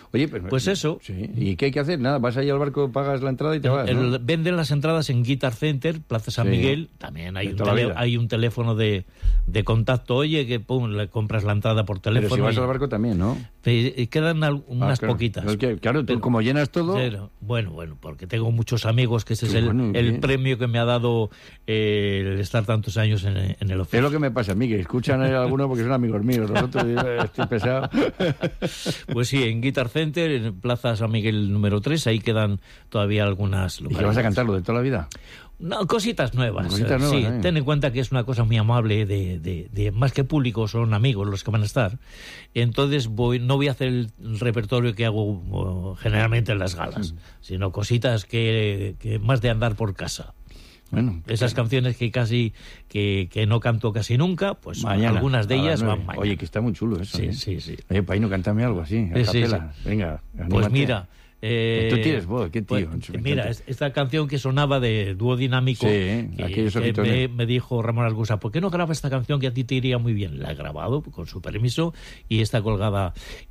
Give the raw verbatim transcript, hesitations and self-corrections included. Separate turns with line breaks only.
Oye, pero,
pues eso.
Sí. ¿Y qué hay que hacer? Nada, vas ahí al barco, pagas la entrada y te vas, ¿no?
El, venden las entradas en Guitar Center, Plaza San
Sí.
Miguel. También hay un,
toda la
tele,
vida.
hay un teléfono de, de contacto. Oye, que pum, le compras la entrada por teléfono.
Pero si vas
y,
al barco también, ¿no?
y quedan al, unas
Ah, claro.
poquitas.
Es que, claro, tú
Pero-
como llenas todo...
Pero, bueno, bueno, porque tengo muchos amigos, que ese
Qué
es el,
bueno,
el
bien.
premio que me ha dado eh, el estar tantos años en, en el oficio.
Es lo que me pasa a mí, que escuchan a algunos porque son amigos míos. Los otros, yo estoy pesado.
Pues sí, en Guitar Center, en Plaza San Miguel número tres, ahí quedan todavía algunas
¿Y qué vas a
localidades.
cantarlo de toda la vida?
No, cositas nuevas.
Cositas nuevas,
sí,
¿eh?
ten en cuenta que es una cosa muy amable, de, de, de más que público, son amigos los que van a estar. Entonces voy, no voy a hacer el repertorio que hago uh, generalmente en las galas,
Mm.
sino cositas que, que más de andar por casa.
Bueno,
Esas canciones que casi que, que no canto casi nunca, pues
mañana,
algunas de
a las
ellas
nueve.
van mañana.
Oye, que está muy chulo eso.
Sí,
¿eh?
sí, sí.
Oye, Paino, cántame algo así, a
Sí, sí,
capela. Venga,
Pues
anímate.
mira... Eh,
Tú tienes voz, qué tío.
pues,
me
mira,
encanta.
es- esta canción que sonaba de dúo dinámico,
Sí,
que,
aquellos
que
ojitos
me,
de-
me dijo Ramón Argusa, ¿por qué no grabas esta canción que a ti te iría muy bien? La he grabado con su permiso y está colgada